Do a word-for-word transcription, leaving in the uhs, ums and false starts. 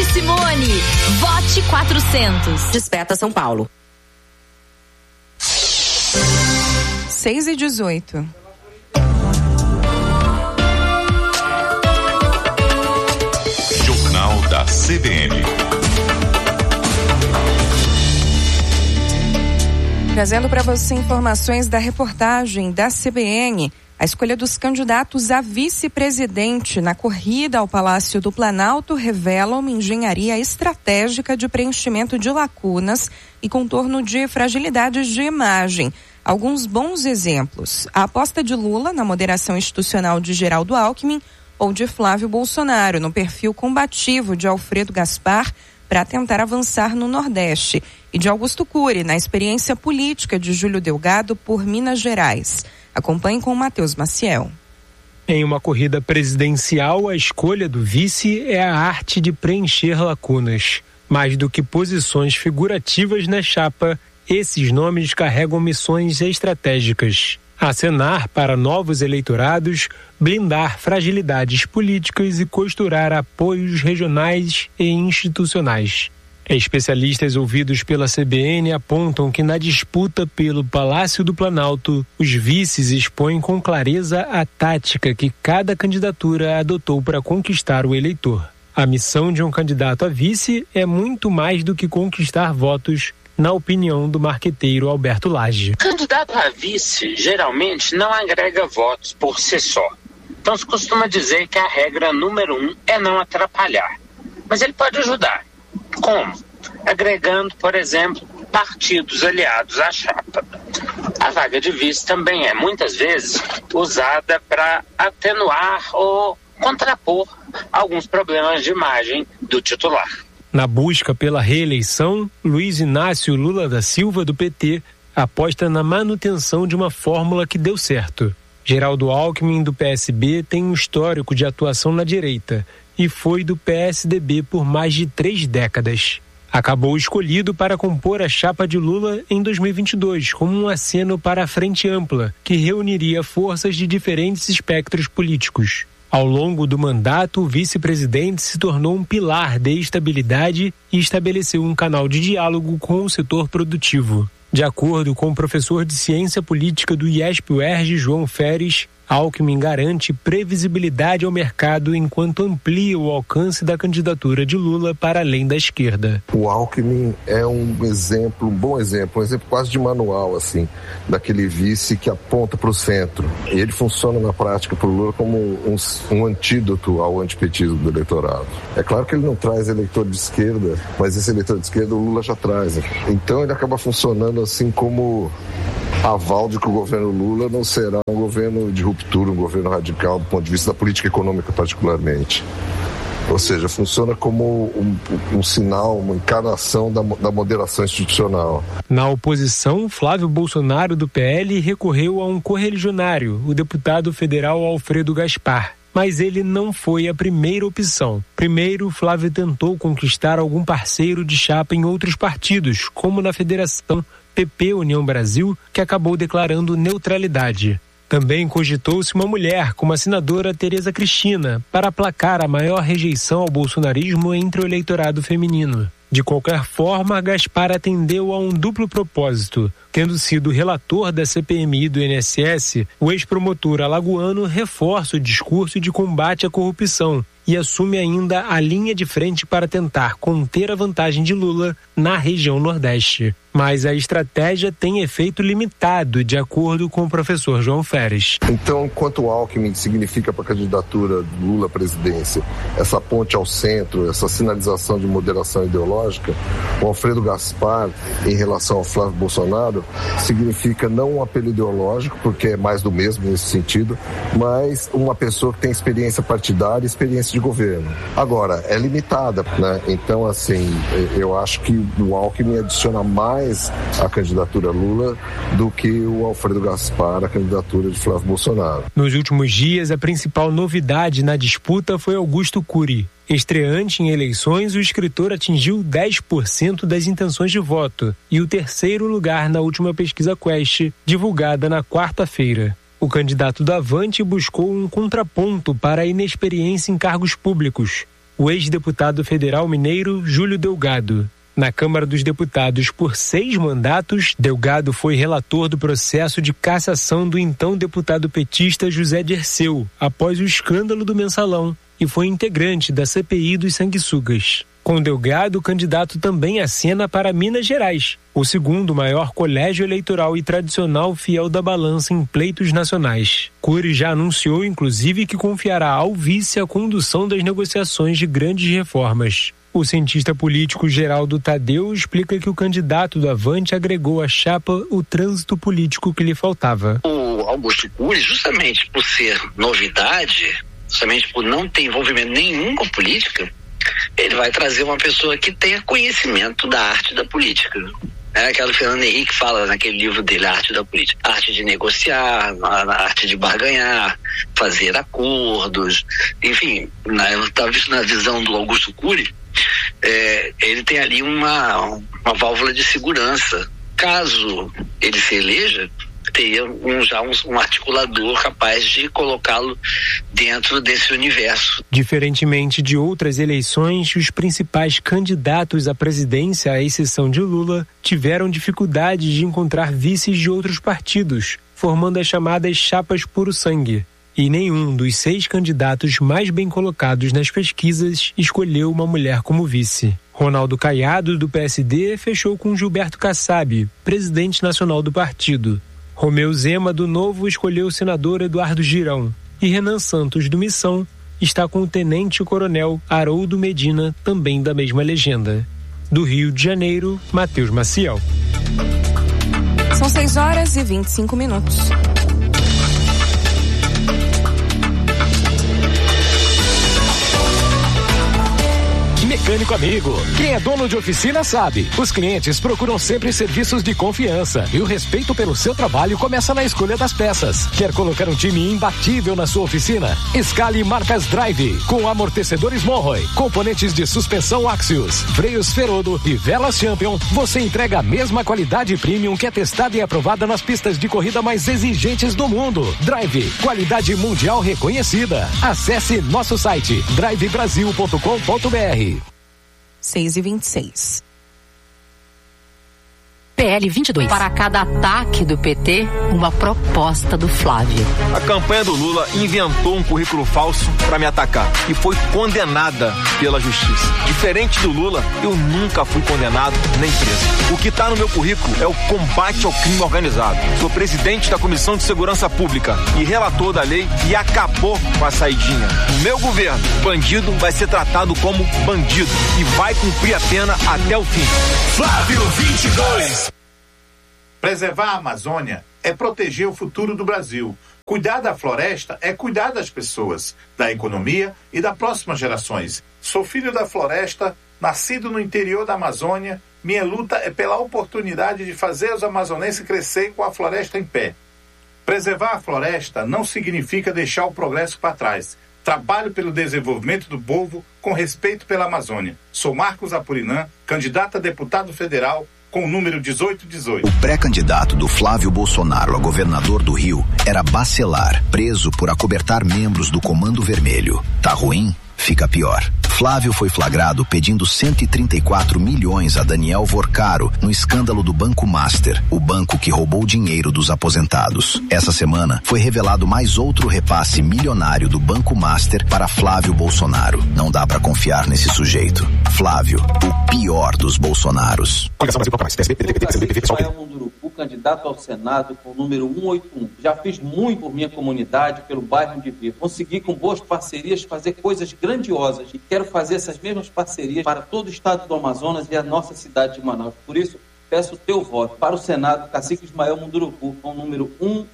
Vote Simone. Vote quatrocentos. Desperta São Paulo. seis e dezoito. Jornal da C B N. Trazendo para você informações da reportagem da C B N. A escolha dos candidatos a vice-presidente na corrida ao Palácio do Planalto revela uma engenharia estratégica de preenchimento de lacunas e contorno de fragilidades de imagem. Alguns bons exemplos: a aposta de Lula na moderação institucional de Geraldo Alckmin ou de Flávio Bolsonaro no perfil combativo de Alfredo Gaspar para tentar avançar no Nordeste, e de Augusto Cury na experiência política de Júlio Delgado por Minas Gerais. Acompanhe com Matheus Maciel. Em uma corrida presidencial, a escolha do vice é a arte de preencher lacunas. Mais do que posições figurativas na chapa, esses nomes carregam missões estratégicas. Acenar para novos eleitorados, blindar fragilidades políticas e costurar apoios regionais e institucionais. Especialistas ouvidos pela C B N apontam que na disputa pelo Palácio do Planalto, os vices expõem com clareza a tática que cada candidatura adotou para conquistar o eleitor. A missão de um candidato a vice é muito mais do que conquistar votos, na opinião do marqueteiro Alberto Lage. Candidato a vice geralmente não agrega votos por si só. Então se costuma dizer que a regra número um é não atrapalhar. Mas ele pode ajudar. Como? Agregando, por exemplo, partidos aliados à chapa. A vaga de vice também é, muitas vezes, usada para atenuar ou contrapor alguns problemas de imagem do titular. Na busca pela reeleição, Luiz Inácio Lula da Silva, do P T, aposta na manutenção de uma fórmula que deu certo. Geraldo Alckmin, do P S B, tem um histórico de atuação na direita e foi do P S D B por mais de três décadas. Acabou escolhido para compor a chapa de Lula em dois mil e vinte e dois, como um aceno para a Frente Ampla, que reuniria forças de diferentes espectros políticos. Ao longo do mandato, o vice-presidente se tornou um pilar de estabilidade e estabeleceu um canal de diálogo com o setor produtivo. De acordo com o professor de Ciência Política do I E S P-U E R J, João Feres, Alckmin garante previsibilidade ao mercado enquanto amplia o alcance da candidatura de Lula para além da esquerda. O Alckmin é um exemplo, um bom exemplo, um exemplo quase de manual, assim, daquele vice que aponta para o centro. E ele funciona na prática para o Lula como um, um antídoto ao antipetismo do eleitorado. É claro que ele não traz eleitor de esquerda, mas esse eleitor de esquerda o Lula já traz. Então ele acaba funcionando assim como aval de que o governo Lula não será um governo de ruptura, um governo radical do ponto de vista da política econômica particularmente. Ou seja, funciona como um, um sinal, uma encarnação da, da moderação institucional. Na oposição, Flávio Bolsonaro, do P L, recorreu a um correligionário, o deputado federal Alfredo Gaspar. Mas ele não foi a primeira opção. Primeiro, Flávio tentou conquistar algum parceiro de chapa em outros partidos, como na Federação P P União Brasil, que acabou declarando neutralidade. Também cogitou-se uma mulher, como a senadora Tereza Cristina, para aplacar a maior rejeição ao bolsonarismo entre o eleitorado feminino. De qualquer forma, Gaspar atendeu a um duplo propósito. Tendo sido relator da C P M I do I N S S, o ex-promotor alagoano reforça o discurso de combate à corrupção e assume ainda a linha de frente para tentar conter a vantagem de Lula na região Nordeste. Mas a estratégia tem efeito limitado, de acordo com o professor João Feres. Então, enquanto o Alckmin significa para a candidatura de Lula à presidência essa ponte ao centro, essa sinalização de moderação ideológica, o Alfredo Gaspar, em relação ao Flávio Bolsonaro, significa não um apelo ideológico, porque é mais do mesmo nesse sentido, mas uma pessoa que tem experiência partidária e experiência de governo. Agora, é limitada, né? Então, assim, eu acho que o Alckmin adiciona mais a candidatura Lula do que o Alfredo Gaspar, a candidatura de Flávio Bolsonaro. Nos últimos dias, a principal novidade na disputa foi Augusto Cury. Estreante em eleições, o escritor atingiu dez por cento das intenções de voto e o terceiro lugar na última pesquisa Quest, divulgada na quarta-feira. O candidato do Avante buscou um contraponto para a inexperiência em cargos públicos. o ex-deputado federal mineiro Júlio Delgado. Na Câmara dos Deputados, por seis mandatos, Delgado foi relator do processo de cassação do então deputado petista José Dirceu, após o escândalo do Mensalão, e foi integrante da C P I dos sanguessugas. Com Delgado, o candidato também acena para Minas Gerais, o segundo maior colégio eleitoral e tradicional fiel da balança em pleitos nacionais. Cury já anunciou, inclusive, que confiará ao vice a condução das negociações de grandes reformas. O cientista político Geraldo Tadeu explica que o candidato do Avante agregou à chapa o trânsito político que lhe faltava. O Augusto Cury, justamente por ser novidade, justamente por não ter envolvimento nenhum com política, ele vai trazer uma pessoa que tenha conhecimento da arte da política. É aquela que o Fernando Henrique fala naquele livro dele, A Arte da Política. A arte de negociar, a arte de barganhar, fazer acordos, enfim, na, eu estava visto na visão do Augusto Cury, é, ele tem ali uma, uma válvula de segurança. Caso ele se eleja, teria um, já um, um articulador capaz de colocá-lo dentro desse universo. Diferentemente de outras eleições, os principais candidatos à presidência, à exceção de Lula, tiveram dificuldade de encontrar vices de outros partidos, formando as chamadas chapas puro sangue. E nenhum dos seis candidatos mais bem colocados nas pesquisas escolheu uma mulher como vice. Ronaldo Caiado, do P S D, fechou com Gilberto Kassab, presidente nacional do partido. Romeu Zema, do Novo, escolheu o senador Eduardo Girão. E Renan Santos, do Missão, está com o tenente-coronel Haroldo Medina, também da mesma legenda. Do Rio de Janeiro, Matheus Maciel. São seis horas e vinte e cinco minutos. Mecânico amigo, quem é dono de oficina sabe, os clientes procuram sempre serviços de confiança e o respeito pelo seu trabalho começa na escolha das peças. Quer colocar um time imbatível na sua oficina? Escale marcas Drive, com amortecedores Monroy, componentes de suspensão Axios, freios Ferodo e velas Champion. Você entrega a mesma qualidade premium que é testada e aprovada nas pistas de corrida mais exigentes do mundo. Drive, qualidade mundial reconhecida. Acesse nosso site drive brasil ponto com ponto b r. seis e vinte e seis. P L vinte e dois. Para cada ataque do P T, uma proposta do Flávio. A campanha do Lula inventou um currículo falso para me atacar e foi condenada pela justiça. Diferente do Lula, eu nunca fui condenado nem preso. O que está no meu currículo é o combate ao crime organizado. Sou presidente da Comissão de Segurança Pública e relator da lei e acabou com a saidinha. No meu governo, bandido vai ser tratado como bandido e vai cumprir a pena até o fim. Flávio vinte e dois. Preservar a Amazônia é proteger o futuro do Brasil. Cuidar da floresta é cuidar das pessoas, da economia e das próximas gerações. Sou filho da floresta, nascido no interior da Amazônia. Minha luta é pela oportunidade de fazer os amazonenses crescer com a floresta em pé. Preservar a floresta não significa deixar o progresso para trás. Trabalho pelo desenvolvimento do povo com respeito pela Amazônia. Sou Marcos Apurinã, candidato a deputado federal, com o número dezoito dezoito. O pré-candidato do Flávio Bolsonaro a governador do Rio era Bacelar, preso por acobertar membros do Comando Vermelho. Tá ruim? Fica pior. Flávio foi flagrado pedindo cento e trinta e quatro milhões a Daniel Vorcaro no escândalo do Banco Master, o banco que roubou dinheiro dos aposentados. Essa semana foi revelado mais outro repasse milionário do Banco Master para Flávio Bolsonaro. Não dá pra confiar nesse sujeito. Flávio, o pior dos Bolsonaros. Ismael Munduruku, candidato ao Senado com o número cento e oitenta e um. Já fiz muito por minha comunidade, pelo bairro onde vivo. Consegui com boas parcerias fazer coisas grandiosas e quero fazer essas mesmas parcerias para todo o estado do Amazonas e a nossa cidade de Manaus. Por isso, peço o teu voto para o Senado, cacique Ismael Munduruku, com o número cento